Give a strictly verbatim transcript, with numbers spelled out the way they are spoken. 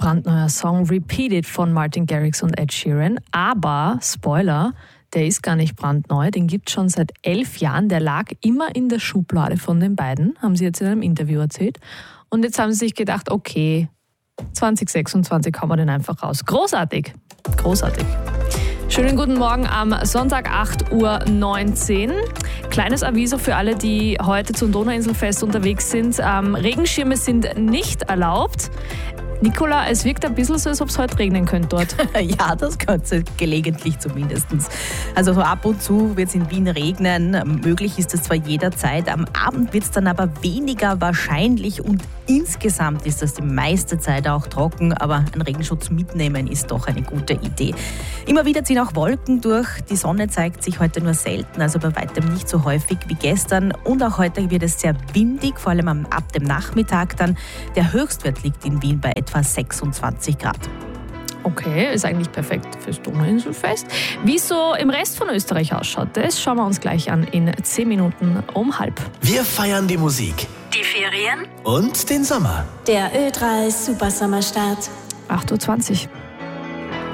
brandneuer Song Repeated von Martin Garrix und Ed Sheeran. Aber, Spoiler, der ist gar nicht brandneu, den gibt es schon seit elf Jahren. Der lag immer in der Schublade von den beiden, haben sie jetzt in einem Interview erzählt. Und jetzt haben sie sich gedacht, okay, zwanzig sechsundzwanzig hauen wir den einfach raus. Großartig, großartig. Schönen guten Morgen am Sonntag, acht Uhr neunzehn. Kleines Aviso für alle, die heute zum Donauinselfest unterwegs sind. Ähm, Regenschirme sind nicht erlaubt. Nicola, es wirkt ein bisschen so, als ob es heute regnen könnte dort. Ja, das könnte gelegentlich zumindest. Also so ab und zu wird es in Wien regnen. Möglich ist es zwar jederzeit, am Abend wird es dann aber weniger wahrscheinlich und insgesamt ist das die meiste Zeit auch trocken, aber ein Regenschutz mitnehmen ist doch eine gute Idee. Immer wieder ziehen auch Wolken durch. Die Sonne zeigt sich heute nur selten, also bei weitem nicht so häufig wie gestern. Und auch heute wird es sehr windig, vor allem ab dem Nachmittag dann. Der Höchstwert liegt in Wien bei etwa sechsundzwanzig Grad. Okay, ist eigentlich perfekt fürs Donauinselfest. Wie es so im Rest von Österreich ausschaut, das schauen wir uns gleich an in zehn Minuten um halb. Wir feiern die Musik, die Ferien und den Sommer. Der Ö drei Supersommerstart. acht Uhr zwanzig.